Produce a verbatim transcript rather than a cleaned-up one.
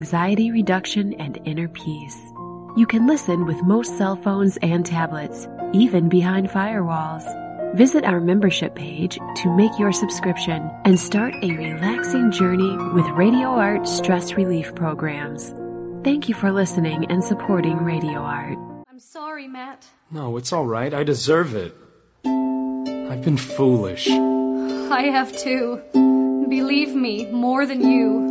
anxiety reduction, and inner peace. You can listen with most cell phones and tablets, even behind firewalls. Visit our membership page to make your subscription and start a relaxing journey with Radio Art stress relief programs. Thank you for listening and supporting Radio Art. I'm sorry, Matt. No, it's all right. I deserve it. I've been foolish. I have too. Believe me, more than you.